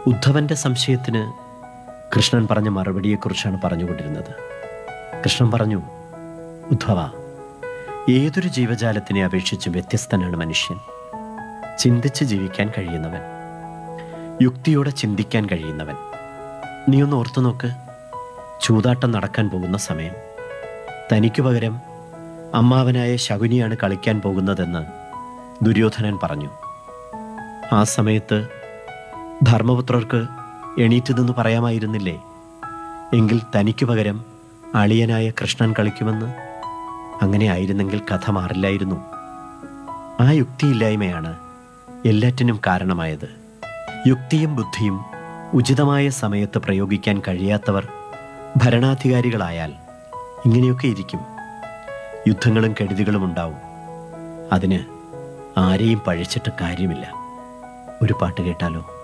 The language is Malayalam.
ഉദ്ധവൻ്റെ സംശയത്തിന് കൃഷ്ണൻ പറഞ്ഞ മറുപടിയെക്കുറിച്ചാണ് പറഞ്ഞുകൊണ്ടിരുന്നത്. കൃഷ്ണൻ പറഞ്ഞു, ഉദ്ധവ, ഏതൊരു ജീവജാലത്തിനെ അപേക്ഷിച്ച് വ്യത്യസ്തനാണ് മനുഷ്യൻ. ചിന്തിച്ച് ജീവിക്കാൻ കഴിയുന്നവൻ, യുക്തിയോടെ ചിന്തിക്കാൻ കഴിയുന്നവൻ. നീ ഒന്ന് ഓർത്തു നോക്ക്. ചൂതാട്ടം നടക്കാൻ പോകുന്ന സമയം തനിക്കു പകരം അമ്മാവനായ ശകുനിയാണ് കളിക്കാൻ പോകുന്നതെന്ന് ദുര്യോധനൻ പറഞ്ഞു. ആ സമയത്ത് ധർമ്മപുത്രർക്ക് എണീറ്റ് നിന്ന് പറയാമായിരുന്നില്ലേ, എങ്കിൽ തനിക്കു പകരം അളിയനായ കൃഷ്ണൻ കളിക്കുമെന്ന്? അങ്ങനെ ആയിരുന്നെങ്കിൽ കഥ മാറില്ലായിരുന്നു. ആ യുക്തിയില്ലായ്മയാണ് എല്ലാറ്റിനും കാരണമായത്. യുക്തിയും ബുദ്ധിയും ഉചിതമായ സമയത്ത് പ്രയോഗിക്കാൻ കഴിയാത്തവർ ഭരണാധികാരികളായാൽ ഇങ്ങനെയൊക്കെ ഇരിക്കും. യുദ്ധങ്ങളും കെടുതികളും ഉണ്ടാവും. അതിന് ആരെയും പഴിച്ചിട്ട് കാര്യമില്ല. ഒരു പാട്ട് കേട്ടാലോ?